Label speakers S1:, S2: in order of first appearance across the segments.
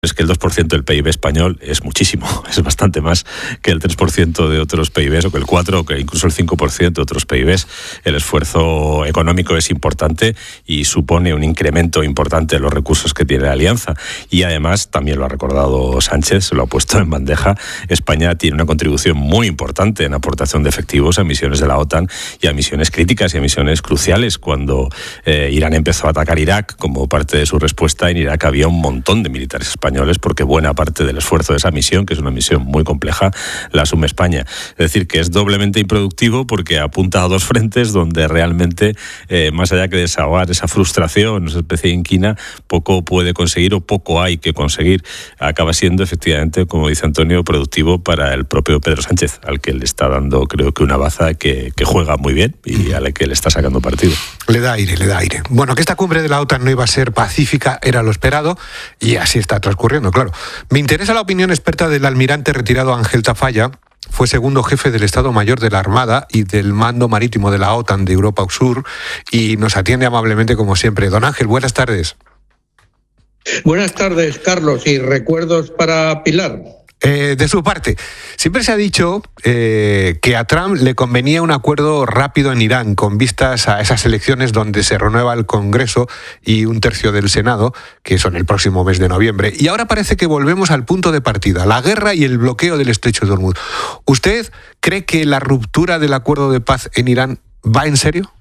S1: Es que el 2% del PIB español es muchísimo, es bastante más que el 3% de otros PIBs, o que el 4%, o que incluso el 5% de otros PIBs. El esfuerzo económico es importante y supone un incremento importante de los recursos que tiene la Alianza. Y además, también lo ha recordado Sánchez, se lo ha puesto en bandeja, España tiene una contribución muy importante en aportación de efectivos a misiones de la OTAN y a misiones críticas y a misiones cruciales. Cuando Irán empezó a atacar Irak, como parte de su respuesta, en Irak había un montón de militares españoles, porque buena parte del esfuerzo de esa misión, que es una misión muy compleja, la asume España. Es decir, que es doblemente improductivo porque apunta a dos frentes donde realmente, más allá que desahogar esa frustración, esa especie de inquina, poco puede conseguir o poco hay que conseguir. Acaba siendo, efectivamente, como dice Antonio, productivo para el propio Pedro Sánchez, al que le está dando, creo que, una baza que juega muy bien y a la que le está sacando partido.
S2: Le da aire. Bueno, que esta cumbre de la OTAN no iba a ser pacífica era lo esperado y así está transcurriendo, claro. Me interesa la opinión experta del almirante retirado Ángel Tafalla. Fue segundo jefe del Estado Mayor de la Armada y del Mando Marítimo de la OTAN de Europa Sur y nos atiende amablemente como siempre. Don Ángel, buenas tardes.
S3: Buenas tardes, Carlos, y recuerdos para Pilar.
S2: De su parte, siempre se ha dicho que a Trump le convenía un acuerdo rápido en Irán con vistas a esas elecciones donde se renueva el Congreso y un tercio del Senado, que son el próximo mes de noviembre. Y ahora parece que volvemos al punto de partida, la guerra y el bloqueo del Estrecho de Hormuz. ¿Usted cree que la ruptura del acuerdo de paz en Irán va en serio?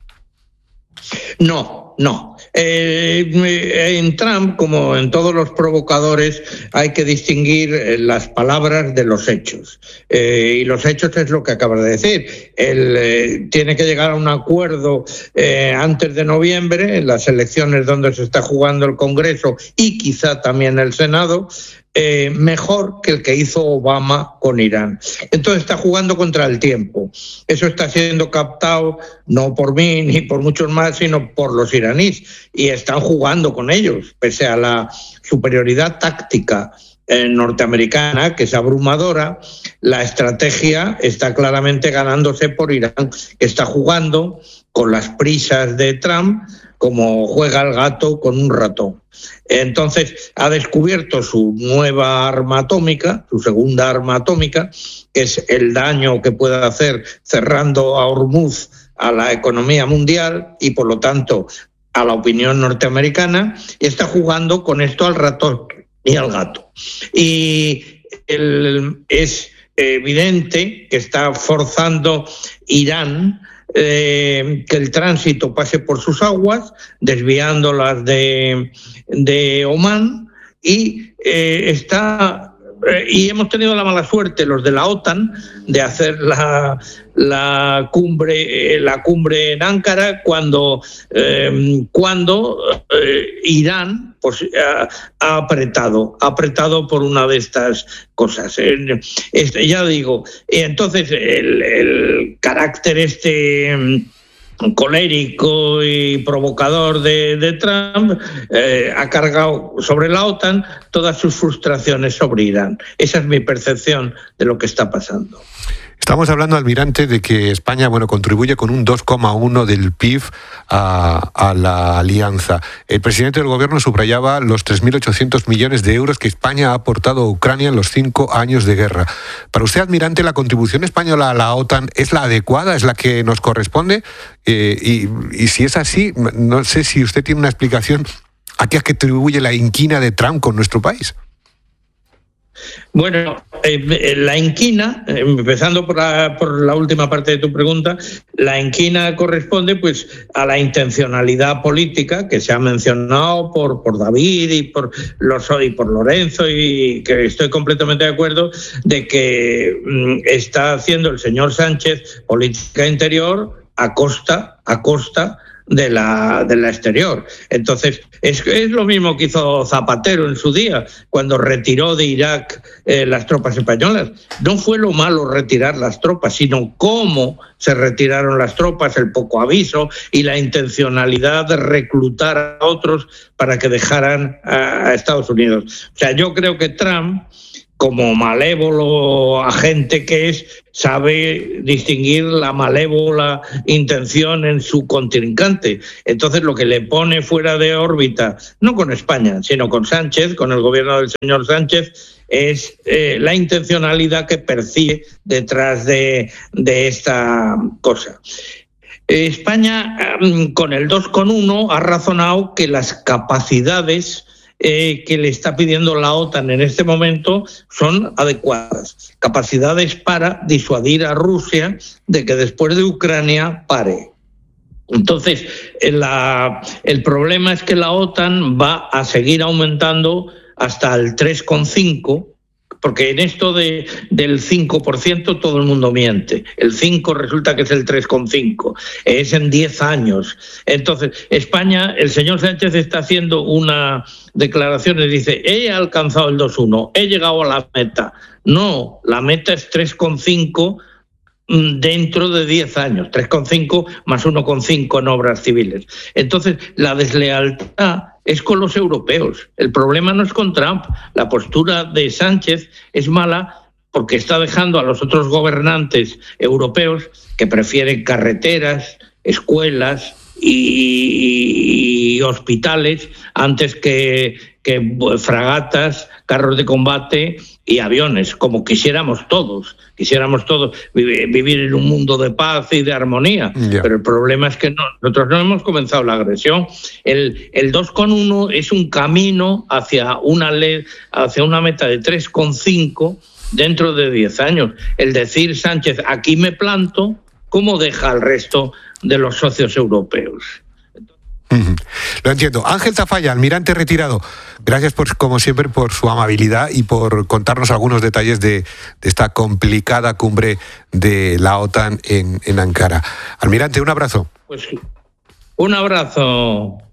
S3: No. En Trump, como en todos los provocadores, hay que distinguir las palabras de los hechos. Y los hechos es lo que acabas de decir. Él tiene que llegar a un acuerdo antes de noviembre, en las elecciones donde se está jugando el Congreso y quizá también el Senado, mejor que el que hizo Obama con Irán. Entonces está jugando contra el tiempo. Eso está siendo captado no por mí ni por muchos más, sino por los iraníes. Y están jugando con ellos, pese a la superioridad táctica norteamericana, que es abrumadora. La estrategia está claramente ganándose por Irán, que está jugando con las prisas de Trump, como juega el gato con un ratón. Entonces ha descubierto su nueva arma atómica, su segunda arma atómica, que es el daño que puede hacer cerrando a Hormuz a la economía mundial y por lo tanto a la opinión norteamericana, y está jugando con esto al ratón y al gato. Y es evidente que está forzando Irán que el tránsito pase por sus aguas, desviándolas de Omán, y hemos tenido la mala suerte, los de la OTAN, de hacer la cumbre en Ankara cuando Irán pues ha apretado por una de estas cosas. Ya digo, entonces el carácter colérico y provocador de Trump ha cargado sobre la OTAN todas sus frustraciones sobre Irán. Esa es mi percepción de lo que está pasando.
S2: Estamos hablando, almirante, de que España contribuye con un 2,1 del PIB a la alianza. El presidente del gobierno subrayaba los 3.800 millones de euros que España ha aportado a Ucrania en los 5 años de guerra. Para usted, almirante, ¿la contribución española a la OTAN es la adecuada, es la que nos corresponde? Y si es así, no sé si usted tiene una explicación a qué atribuye la inquina de Trump con nuestro país.
S3: Bueno, la inquina, empezando por la última parte de tu pregunta, la inquina corresponde pues a la intencionalidad política que se ha mencionado por David y por Lorenzo, y que estoy completamente de acuerdo de que está haciendo el señor Sánchez política interior a costa de la exterior. Entonces, es lo mismo que hizo Zapatero en su día, cuando retiró de Irak las tropas españolas. No fue lo malo retirar las tropas, sino cómo se retiraron las tropas, el poco aviso y la intencionalidad de reclutar a otros para que dejaran a Estados Unidos. O sea, yo creo que Trump como malévolo agente que es, sabe distinguir la malévola intención en su contrincante. Entonces, lo que le pone fuera de órbita, no con España, sino con Sánchez, con el gobierno del señor Sánchez, es la intencionalidad que percibe detrás de esta cosa. España, con el 2,1, ha razonado que las capacidades que le está pidiendo la OTAN en este momento son adecuadas. Capacidades para disuadir a Rusia de que después de Ucrania pare. Entonces, el problema es que la OTAN va a seguir aumentando hasta el 3,5%, porque en esto del 5% todo el mundo miente. El 5 resulta que es el 3,5. Es en 10 años. Entonces, España, el señor Sánchez está haciendo una declaración y dice, he alcanzado el 2,1, he llegado a la meta. No, la meta es 3,5 dentro de 10 años. 3,5 más 1,5 en obras civiles. Entonces, la deslealtad es con los europeos. El problema no es con Trump. La postura de Sánchez es mala porque está dejando a los otros gobernantes europeos que prefieren carreteras, escuelas y hospitales antes que fragatas, carros de combate y aviones, como quisiéramos todos vivir en un mundo de paz y de armonía. Yeah. Pero el problema es que nosotros no hemos comenzado la agresión. El 2,1 es un camino hacia una meta de 3,5 dentro de 10 años. El decir Sánchez, aquí me planto, ¿cómo deja al resto de los socios europeos?
S2: Lo entiendo. Ángel Tafalla, almirante retirado, gracias como siempre por su amabilidad y por contarnos algunos detalles de esta complicada cumbre de la OTAN en Ankara. Almirante, un abrazo.
S3: Pues un abrazo.